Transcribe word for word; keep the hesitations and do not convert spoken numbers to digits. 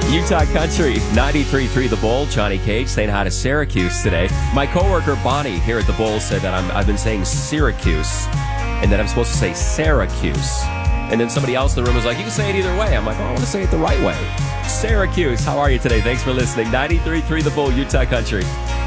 Utah Country, ninety-three point three The Bull. Johnny Cage saying hi to Syracuse today. My coworker Bonnie here at The Bull said that I'm, I've been saying Syracuse and that I'm supposed to say Syracuse. And then somebody else in the room was like, you can say it either way. I'm like, oh, I want to say it the right way. Syracuse, how are you today? Thanks for listening. ninety-three point three The Bull, Utah Country.